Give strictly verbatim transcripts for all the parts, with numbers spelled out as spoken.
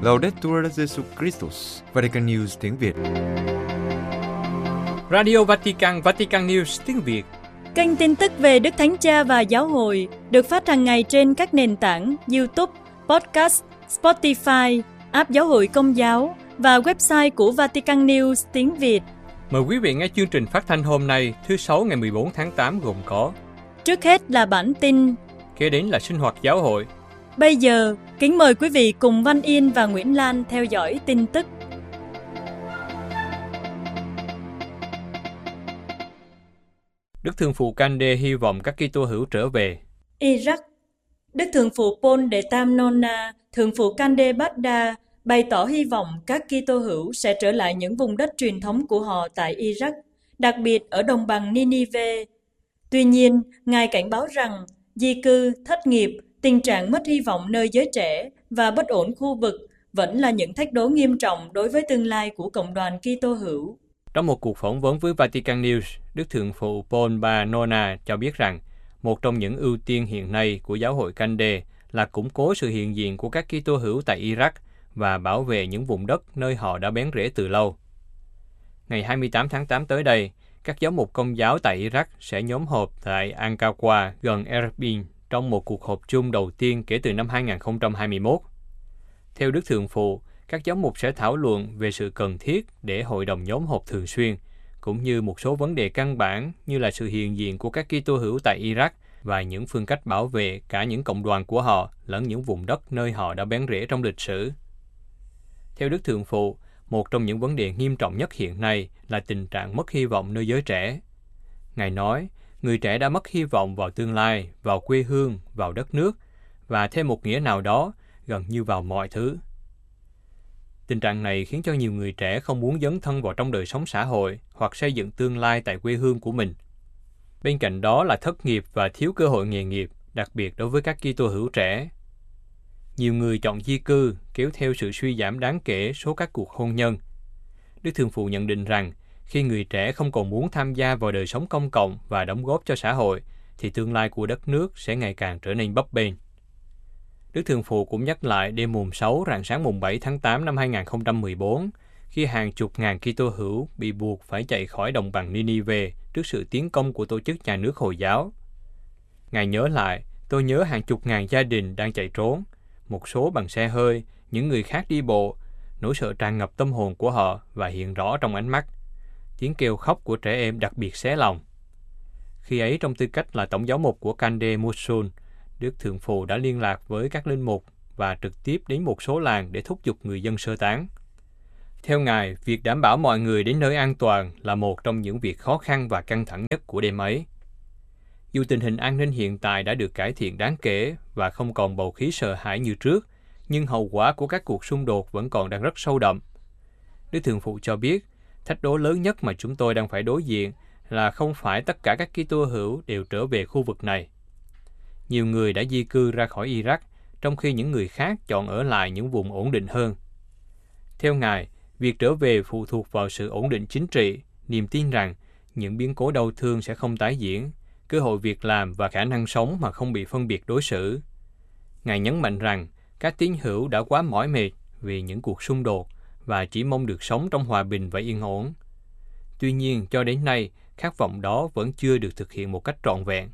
Laudetur Jesus Christus, Vatican News tiếng Việt. Radio Vatican, Vatican News tiếng Việt. Kênh tin tức về Đức Thánh Cha và Giáo hội được phát hàng ngày trên các nền tảng YouTube, Podcast, Spotify, app Giáo hội Công giáo và website của Vatican News tiếng Việt. Mời quý vị nghe chương trình phát thanh hôm nay, thứ Sáu ngày mười bốn tháng tám gồm có: trước hết là bản tin, kế đến là sinh hoạt giáo hội. Bây giờ, kính mời quý vị cùng Văn Yên và Nguyễn Lan theo dõi tin tức. Đức Thượng phụ Cande hy vọng các Kitô hữu trở về. Iraq. Đức Thượng phụ Paul de Tam Nonna, Thượng phụ Cande Baghdad bày tỏ hy vọng các Kitô hữu sẽ trở lại những vùng đất truyền thống của họ tại Iraq, đặc biệt ở đồng bằng Ninive. Tuy nhiên, Ngài cảnh báo rằng di cư, thất nghiệp, tình trạng mất hy vọng nơi giới trẻ và bất ổn khu vực vẫn là những thách đố nghiêm trọng đối với tương lai của cộng đoàn Kitô hữu. Trong một cuộc phỏng vấn với Vatican News, Đức Thượng phụ Paul ba Nonna cho biết rằng một trong những ưu tiên hiện nay của giáo hội Cande là củng cố sự hiện diện của các Kitô hữu tại Iraq và bảo vệ những vùng đất nơi họ đã bén rễ từ lâu. Ngày hai mươi tám tháng tám tới đây, các giáo mục Công giáo tại Iraq sẽ nhóm họp tại Ankawa gần Erbil trong một cuộc họp chung đầu tiên kể từ năm hai không hai mốt. Theo Đức Thượng phụ, các giáo mục sẽ thảo luận về sự cần thiết để hội đồng nhóm họp thường xuyên, cũng như một số vấn đề căn bản như là sự hiện diện của các Kitô hữu tại Iraq và những phương cách bảo vệ cả những cộng đoàn của họ lẫn những vùng đất nơi họ đã bén rễ trong lịch sử. Theo Đức Thượng phụ, một trong những vấn đề nghiêm trọng nhất hiện nay là tình trạng mất hy vọng nơi giới trẻ. Ngài nói, người trẻ đã mất hy vọng vào tương lai, vào quê hương, vào đất nước, và thêm một nghĩa nào đó, gần như vào mọi thứ. Tình trạng này khiến cho nhiều người trẻ không muốn dấn thân vào trong đời sống xã hội hoặc xây dựng tương lai tại quê hương của mình. Bên cạnh đó là thất nghiệp và thiếu cơ hội nghề nghiệp, đặc biệt đối với các Kitô hữu trẻ. Nhiều người chọn di cư, kéo theo sự suy giảm đáng kể số các cuộc hôn nhân. Đức Thượng phụ nhận định rằng, khi người trẻ không còn muốn tham gia vào đời sống công cộng và đóng góp cho xã hội, thì tương lai của đất nước sẽ ngày càng trở nên bấp bênh. Đức Thượng phụ cũng nhắc lại đêm mùng sáu rạng sáng mùng bảy tháng tám năm hai không một bốn, khi hàng chục ngàn Kitô hữu bị buộc phải chạy khỏi đồng bằng Ninive trước sự tiến công của tổ chức nhà nước Hồi giáo. Ngài nhớ lại, tôi nhớ hàng chục ngàn gia đình đang chạy trốn, một số bằng xe hơi, những người khác đi bộ, nỗi sợ tràn ngập tâm hồn của họ và hiện rõ trong ánh mắt. Tiếng kêu khóc của trẻ em đặc biệt xé lòng. Khi ấy, trong tư cách là tổng giáo mục của Cande Mosul, Đức Thượng phụ đã liên lạc với các linh mục và trực tiếp đến một số làng để thúc giục người dân sơ tán. Theo Ngài, việc đảm bảo mọi người đến nơi an toàn là một trong những việc khó khăn và căng thẳng nhất của đêm ấy. Dù tình hình an ninh hiện tại đã được cải thiện đáng kể và không còn bầu khí sợ hãi như trước, nhưng hậu quả của các cuộc xung đột vẫn còn đang rất sâu đậm. Đức Thượng phụ cho biết, thách đố lớn nhất mà chúng tôi đang phải đối diện là không phải tất cả các Kitô hữu đều trở về khu vực này. Nhiều người đã di cư ra khỏi Iraq, trong khi những người khác chọn ở lại những vùng ổn định hơn. Theo Ngài, việc trở về phụ thuộc vào sự ổn định chính trị, niềm tin rằng những biến cố đau thương sẽ không tái diễn, cơ hội việc làm và khả năng sống mà không bị phân biệt đối xử. Ngài nhấn mạnh rằng các tín hữu đã quá mỏi mệt vì những cuộc xung đột và chỉ mong được sống trong hòa bình và yên ổn. Tuy nhiên, cho đến nay, khát vọng đó vẫn chưa được thực hiện một cách trọn vẹn.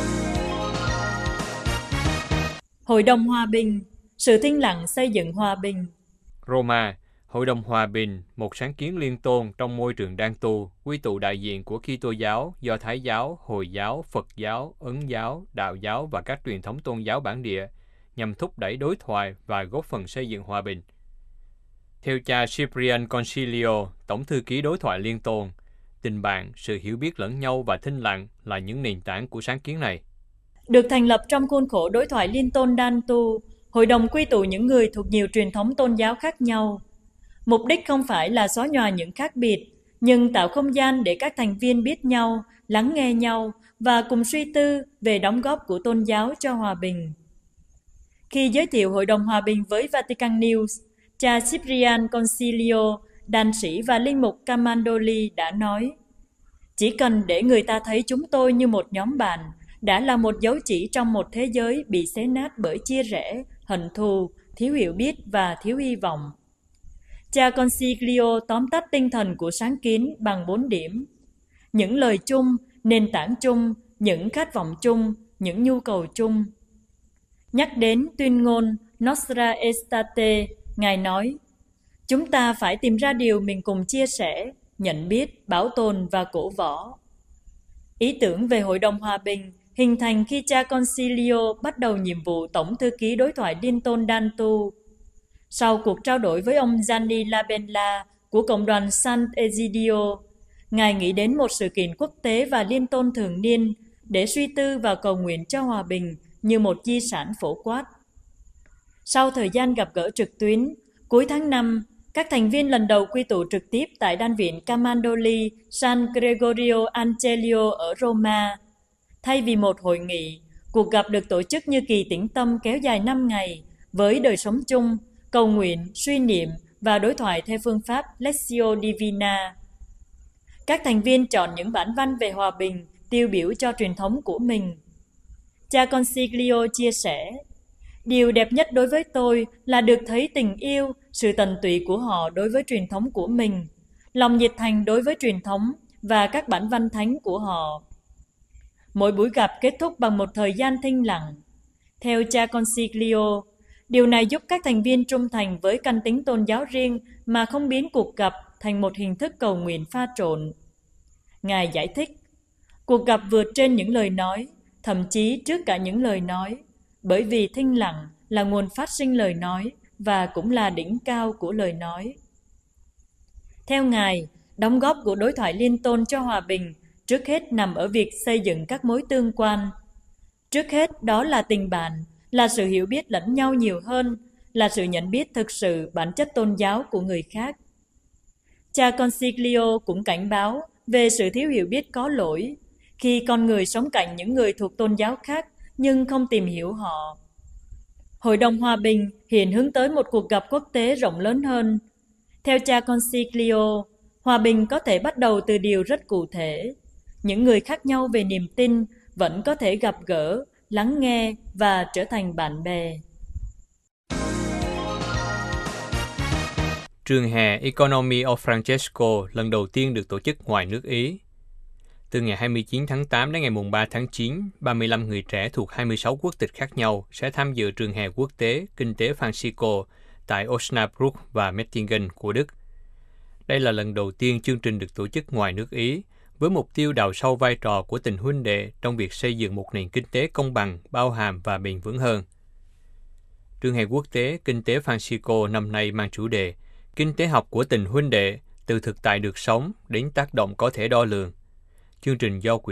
Hội đồng Hòa bình, sự thinh lặng xây dựng hòa bình. Roma, Hội đồng Hòa bình, một sáng kiến liên tôn trong môi trường đan tu, quy tụ đại diện của Kitô giáo, Do Thái giáo, Hồi giáo, Phật giáo, Ấn giáo, Đạo giáo và các truyền thống tôn giáo bản địa, nhằm thúc đẩy đối thoại và góp phần xây dựng hòa bình. Theo cha Cyprian Concilio, Tổng thư ký đối thoại liên tôn, tình bạn, sự hiểu biết lẫn nhau và thinh lặng là những nền tảng của sáng kiến này. Được thành lập trong khuôn khổ đối thoại liên tôn đan tu, hội đồng quy tụ những người thuộc nhiều truyền thống tôn giáo khác nhau. Mục đích không phải là xóa nhòa những khác biệt, nhưng tạo không gian để các thành viên biết nhau, lắng nghe nhau và cùng suy tư về đóng góp của tôn giáo cho hòa bình. Khi giới thiệu Hội đồng Hòa bình với Vatican News, cha Cyprian Concilio, đàn sĩ và linh mục Camaldoli đã nói, chỉ cần để người ta thấy chúng tôi như một nhóm bạn, đã là một dấu chỉ trong một thế giới bị xé nát bởi chia rẽ, hận thù, thiếu hiểu biết và thiếu hy vọng. Cha Consiglio tóm tắt tinh thần của sáng kiến bằng bốn điểm: những lời chung, nền tảng chung, những khát vọng chung, những nhu cầu chung. Nhắc đến tuyên ngôn Nostra Aetate, Ngài nói, chúng ta phải tìm ra điều mình cùng chia sẻ, nhận biết, bảo tồn và cổ võ. Ý tưởng về Hội đồng Hòa bình hình thành khi cha Concilio bắt đầu nhiệm vụ Tổng thư ký đối thoại Liên tôn Dantu. Sau cuộc trao đổi với ông Gianni Labella của Cộng đoàn Sant'Egidio, Ngài nghĩ đến một sự kiện quốc tế và liên tôn thường niên để suy tư và cầu nguyện cho hòa bình như một di sản phổ quát. Sau thời gian gặp gỡ trực tuyến, cuối tháng năm, các thành viên lần đầu quy tụ trực tiếp tại Đan viện Camaldoli San Gregorio Angelo ở Roma. Thay vì một hội nghị, cuộc gặp được tổ chức như kỳ tĩnh tâm kéo dài năm ngày với đời sống chung, cầu nguyện, suy niệm và đối thoại theo phương pháp Lectio Divina. Các thành viên chọn những bản văn về hòa bình tiêu biểu cho truyền thống của mình. Cha Consiglio chia sẻ, điều đẹp nhất đối với tôi là được thấy tình yêu, sự tận tụy của họ đối với truyền thống của mình, lòng nhiệt thành đối với truyền thống và các bản văn thánh của họ. Mỗi buổi gặp kết thúc bằng một thời gian thinh lặng. Theo cha Consiglio, điều này giúp các thành viên trung thành với căn tính tôn giáo riêng mà không biến cuộc gặp thành một hình thức cầu nguyện pha trộn. Ngài giải thích, cuộc gặp vượt trên những lời nói, thậm chí trước cả những lời nói, bởi vì thinh lặng là nguồn phát sinh lời nói và cũng là đỉnh cao của lời nói. Theo Ngài, đóng góp của đối thoại liên tôn cho hòa bình trước hết nằm ở việc xây dựng các mối tương quan. Trước hết đó là tình bạn, là sự hiểu biết lẫn nhau nhiều hơn, là sự nhận biết thực sự bản chất tôn giáo của người khác. Cha Consiglio cũng cảnh báo về sự thiếu hiểu biết có lỗi khi con người sống cạnh những người thuộc tôn giáo khác nhưng không tìm hiểu họ. Hội đồng Hòa bình hiện hướng tới một cuộc gặp quốc tế rộng lớn hơn. Theo cha Consiglio, hòa bình có thể bắt đầu từ điều rất cụ thể. Những người khác nhau về niềm tin vẫn có thể gặp gỡ, lắng nghe và trở thành bạn bè. Trường hè Economy of Francesco lần đầu tiên được tổ chức ngoài nước Ý. Từ ngày hai mươi chín tháng tám đến ngày ba tháng chín, ba mươi lăm người trẻ thuộc hai mươi sáu quốc tịch khác nhau sẽ tham dự trường hè quốc tế Kinh tế Francesco tại Osnabrück và Mettingen của Đức. Đây là lần đầu tiên chương trình được tổ chức ngoài nước Ý, với mục tiêu đào sâu vai trò của tình huynh đệ trong việc xây dựng một nền kinh tế công bằng, bao hàm và bền vững hơn. Trường hè quốc tế Kinh tế Francesco năm nay mang chủ đề Kinh tế học của tình huynh đệ, từ thực tại được sống đến tác động có thể đo lường. Chương trình do